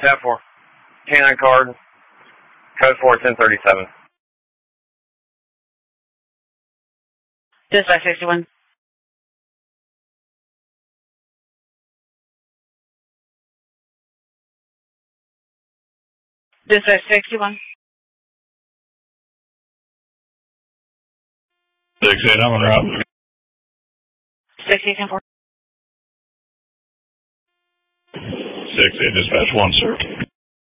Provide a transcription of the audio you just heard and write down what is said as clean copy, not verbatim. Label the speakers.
Speaker 1: Tab 4. Canine card. Code 41037.
Speaker 2: Dispatch 61. Dispatch 61.
Speaker 3: 6-8, I'm on route.
Speaker 2: 68-10-4.
Speaker 3: 6-8, dispatch 1, sir.